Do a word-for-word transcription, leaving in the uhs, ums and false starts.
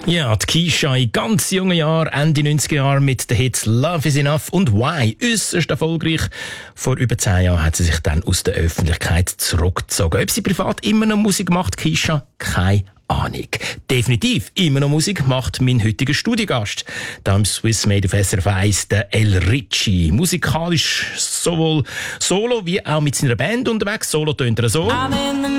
Ja, die Keisha in ganz jungen Jahren, Ende neunziger Jahre mit den Hits «Love is Enough» und «Why» äusserst erfolgreich. Vor über zehn Jahren hat sie sich dann aus der Öffentlichkeit zurückgezogen. Ob sie privat immer noch Musik macht, Keisha, keine Ahnung. Definitiv immer noch Musik macht mein heutiger Studiogast. Da im Swiss Made of S R F eins, der El Ritchie. Musikalisch sowohl solo wie auch mit seiner Band unterwegs. Solo tönt er so.